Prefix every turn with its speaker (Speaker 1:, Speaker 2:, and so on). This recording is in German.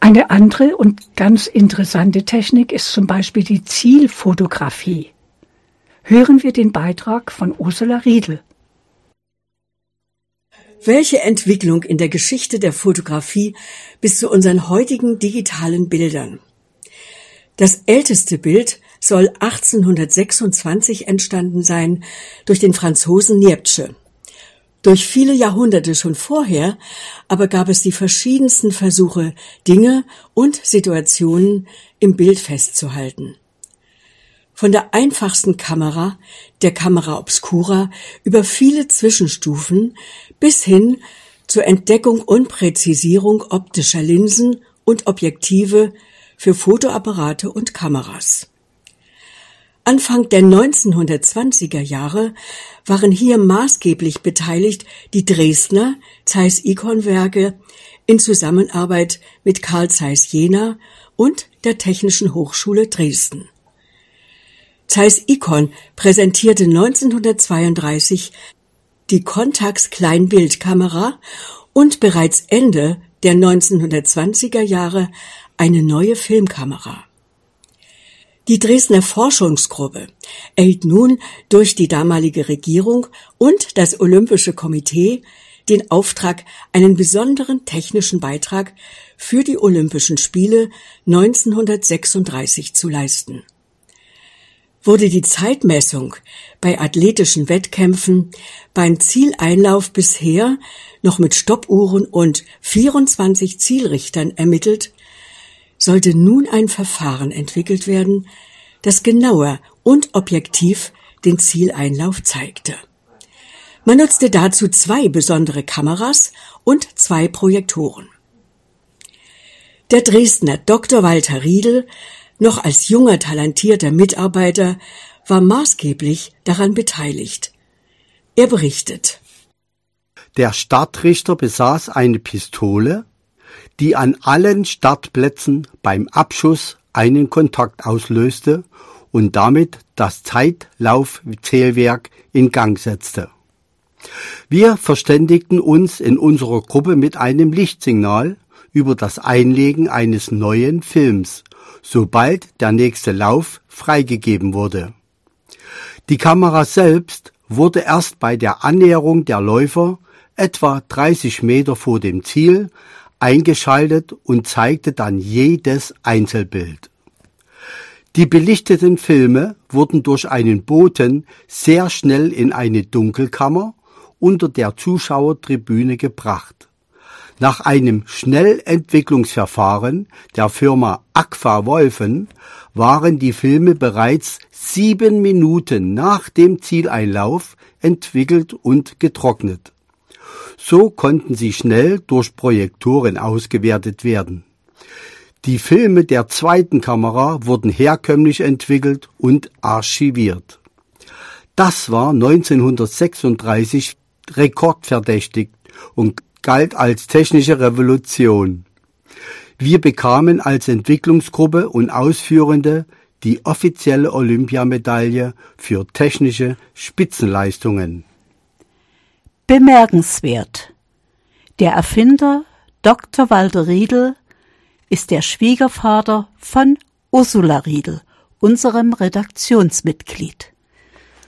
Speaker 1: Eine andere und ganz interessante Technik ist zum Beispiel die Zielfotografie. Hören wir den Beitrag von Ursula Riedel.
Speaker 2: Welche Entwicklung in der Geschichte der Fotografie bis zu unseren heutigen digitalen Bildern. Das älteste Bild soll 1826 entstanden sein durch den Franzosen Niepce. Durch viele Jahrhunderte schon vorher aber gab es die verschiedensten Versuche, Dinge und Situationen im Bild festzuhalten. Von der einfachsten Kamera, der Camera obscura, über viele Zwischenstufen bis hin zur Entdeckung und Präzisierung optischer Linsen und Objektive für Fotoapparate und Kameras. Anfang der 1920er Jahre waren hier maßgeblich beteiligt die Dresdner Zeiss-Ikon-Werke in Zusammenarbeit mit Carl Zeiss Jena und der Technischen Hochschule Dresden. Zeiss-Ikon präsentierte 1932 die Contax Kleinbildkamera und bereits Ende der 1920er Jahre eine neue Filmkamera. Die Dresdner Forschungsgruppe erhielt nun durch die damalige Regierung und das Olympische Komitee den Auftrag, einen besonderen technischen Beitrag für die Olympischen Spiele 1936 zu leisten. Wurde die Zeitmessung bei athletischen Wettkämpfen beim Zieleinlauf bisher noch mit Stoppuhren und 24 Zielrichtern ermittelt, sollte nun ein Verfahren entwickelt werden, das genauer und objektiv den Zieleinlauf zeigte. Man nutzte dazu 2 besondere Kameras und 2 Projektoren. Der Dresdner Dr. Walter Riedel, noch als junger, talentierter Mitarbeiter, war maßgeblich daran beteiligt. Er berichtet:
Speaker 3: Der Startrichter besaß eine Pistole, die an allen Startplätzen beim Abschuss einen Kontakt auslöste und damit das Zeitlaufzählwerk in Gang setzte. Wir verständigten uns in unserer Gruppe mit einem Lichtsignal über das Einlegen eines neuen Films, sobald der nächste Lauf freigegeben wurde. Die Kamera selbst wurde erst bei der Annäherung der Läufer, etwa 30 Meter vor dem Ziel, eingeschaltet und zeigte dann jedes Einzelbild. Die belichteten Filme wurden durch einen Boten sehr schnell in eine Dunkelkammer unter der Zuschauertribüne gebracht. Nach einem Schnellentwicklungsverfahren der Firma Agfa Wolfen waren die Filme bereits 7 Minuten nach dem Zieleinlauf entwickelt und getrocknet. So konnten sie schnell durch Projektoren ausgewertet werden. Die Filme der zweiten Kamera wurden herkömmlich entwickelt und archiviert. Das war 1936 rekordverdächtig und galt als technische Revolution. Wir bekamen als Entwicklungsgruppe und Ausführende die offizielle Olympiamedaille für technische Spitzenleistungen.
Speaker 4: Bemerkenswert: Der Erfinder Dr. Walter Riedel ist der Schwiegervater von Ursula Riedel, unserem Redaktionsmitglied.